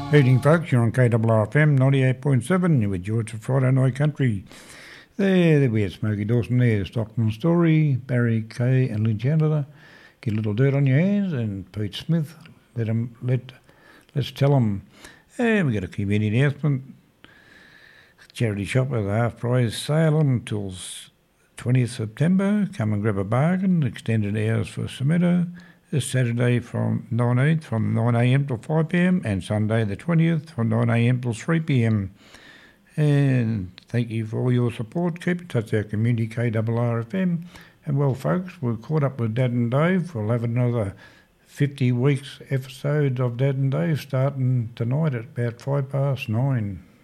Evening, folks. You're on KRRFM 98.7 with George for Friday Night Country. There we had Smokey Dawson there, Stockman Story, Barry Kay and Lynn Chandler. Get a little dirt on your hands, and Pete Smith. Let's tell them. And we got a community announcement. Charity shop at the half price sale until 20th September. Come and grab a bargain. Extended hours for Someto. This Saturday from 19th from 9am till 5pm and Sunday the 20th from 9am till 3pm. And thank you for all your support. Keep in touch with our community, KRRFM. And well, folks, we're caught up with Dad and Dave. We'll have another 50 weeks episodes of Dad and Dave starting tonight at about 9:05.